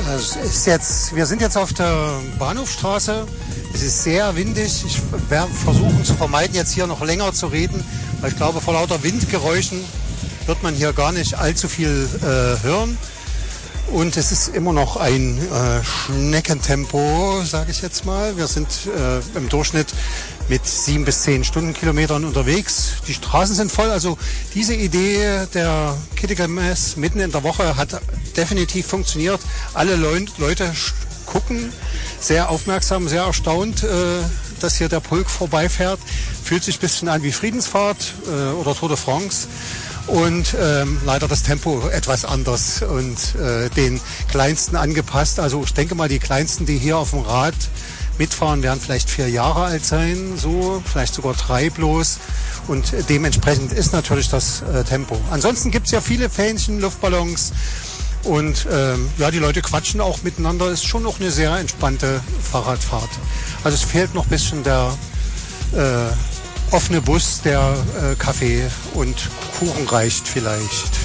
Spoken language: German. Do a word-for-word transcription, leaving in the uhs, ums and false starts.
Es ist jetzt, wir sind jetzt auf der Bahnhofstraße. Es ist sehr windig. Ich werde versuchen zu vermeiden, jetzt hier noch länger zu reden, weil ich glaube, vor lauter Windgeräuschen wird man hier gar nicht allzu viel äh, hören. Und es ist immer noch ein äh, Schneckentempo, sage ich jetzt mal. Wir sind äh, im Durchschnitt mit sieben bis zehn Stundenkilometern unterwegs. Die Straßen sind voll. Also diese Idee der Critical Mass mitten in der Woche hat definitiv funktioniert. Alle Leu- Leute gucken sehr aufmerksam, sehr erstaunt, äh, dass hier der Pulk vorbeifährt. Fühlt sich ein bisschen an wie Friedensfahrt äh, oder Tour de France. Und ähm, leider das Tempo etwas anders und äh, den Kleinsten angepasst. Also ich denke mal, die Kleinsten, die hier auf dem Rad mitfahren, werden vielleicht vier Jahre alt sein, so vielleicht sogar drei bloß. Und dementsprechend ist natürlich das äh, Tempo. Ansonsten gibt es ja viele Fähnchen, Luftballons und ähm, ja, die Leute quatschen auch miteinander. Ist schon noch eine sehr entspannte Fahrradfahrt. Also es fehlt noch ein bisschen der äh, offene Bus, der äh, Kaffee und Kuchen reicht vielleicht.